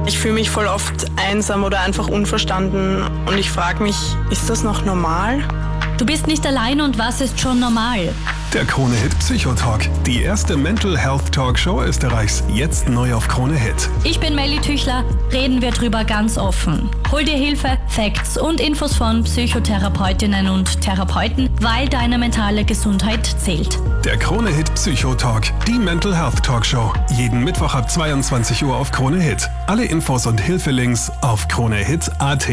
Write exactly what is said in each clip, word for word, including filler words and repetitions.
Ich fühle mich voll oft einsam oder einfach unverstanden und ich frage mich, ist das noch normal? Du bist nicht allein und was ist schon normal? Der Krone Hit Psychotalk, die erste Mental Health Talkshow Österreichs, jetzt neu auf Krone Hit. Ich bin Melly Tüchler, reden wir drüber ganz offen. Hol dir Hilfe, Facts und Infos von Psychotherapeutinnen und Therapeuten, weil deine mentale Gesundheit zählt. Der Krone Hit Psychotalk, die Mental Health Talkshow, jeden Mittwoch ab zweiundzwanzig Uhr auf Krone Hit. Alle Infos und Hilfelinks auf kronehit punkt at.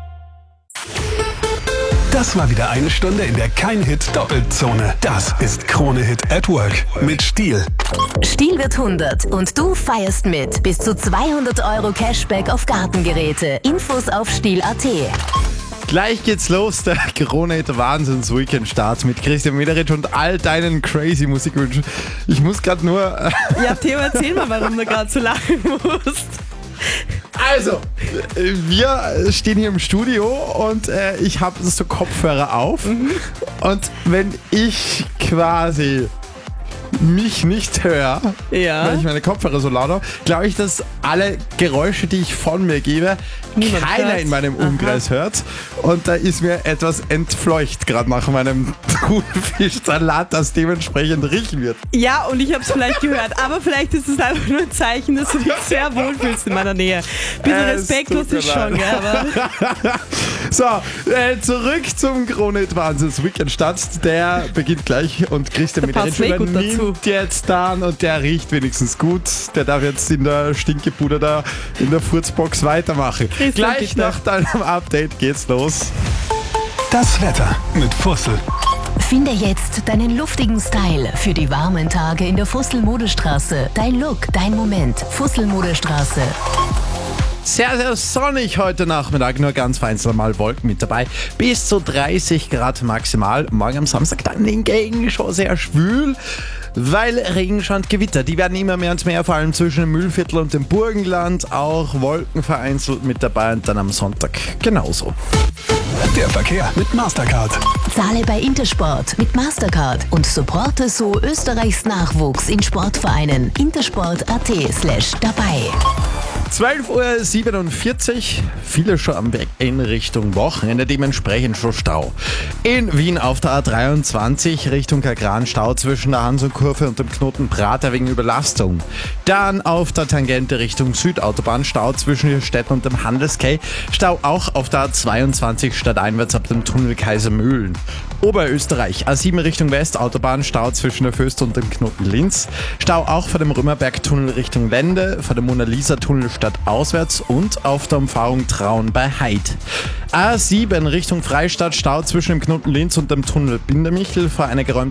Das war wieder eine Stunde in der Kein-Hit-Doppelzone. Das ist Krone Hit at Work mit Stiel. Stiel wird hundert und du feierst mit. Bis zu zweihundert Euro Cashback auf Gartengeräte. Infos auf stiel punkt at. Gleich geht's los, der Krone Hit Wahnsinns-Weekend-Start mit Christian Mederitsch und all deinen crazy Musikwünschen. Ich muss gerade nur... Ja, Theo, erzähl mal, warum du gerade so lachen musst. Also, wir stehen hier im Studio und äh, ich habe so Kopfhörer auf. Mhm. Und wenn ich quasi mich nicht höre, ja. wenn ich meine Kopfhörer so laut habe, glaube ich, dass alle Geräusche, die ich von mir gebe, Niemand keiner hört. in meinem Umkreis Aha. hört. Und da ist mir etwas entfleucht, gerade nach meinem Thunfischsalat, das dementsprechend riechen wird. Ja, und ich habe es vielleicht gehört, aber vielleicht ist es einfach nur ein Zeichen, dass du dich sehr wohlfühlst in meiner Nähe. Bisschen respektlos ist schon, gell, aber... So, äh, zurück zum Krone Hit Wahnsinns-Weekend-Start. Der beginnt gleich und Christian Mederitsch übernimmt jetzt dann und der riecht wenigstens gut. Der darf jetzt in der Stinkebude da in der Furzbox weitermachen. Christian, Gleich bitte. nach deinem Update geht's los. Das Wetter mit Fussel. Finde jetzt deinen luftigen Style für die warmen Tage in der Fussel-Modestraße. Dein Look, dein Moment. Fussel-Modestraße. Sehr, sehr sonnig heute Nachmittag, nur ganz vereinzelt mal Wolken mit dabei. Bis zu dreißig Grad maximal. Morgen am Samstag dann hingegen schon sehr schwül, weil Regenschauer und Gewitter, die werden immer mehr und mehr, vor allem zwischen dem Mühlviertel und dem Burgenland. Auch Wolken vereinzelt mit dabei und dann am Sonntag genauso. Der Verkehr mit Mastercard. Zahle bei Intersport mit Mastercard und supporte so Österreichs Nachwuchs in Sportvereinen. intersport punkt at slash dabei. zwölf Uhr siebenundvierzig, viele schon am Weg in Richtung Wochenende, dementsprechend schon Stau. In Wien auf der A dreiundzwanzig Richtung Kagran Stau zwischen der Hanso-Kurve und dem Knoten Prater wegen Überlastung. Dann auf der Tangente Richtung Südautobahn Stau zwischen Hirstetten und dem Handelskay. Stau auch auf der A zweiundzwanzig stadteinwärts ab dem Tunnel Kaisermühlen. Oberösterreich, A sieben Richtung West, Autobahn Stau zwischen der Föst und dem Knoten Linz. Stau auch vor dem Römerberg-Tunnel Richtung Wende, vor dem Mona-Lisa-Tunnel stadtauswärts und auf der Umfahrung Traun bei Heid. A sieben Richtung Freistadt, Stau zwischen dem Knoten Linz und dem Tunnel Bindermichel vor einer geräumten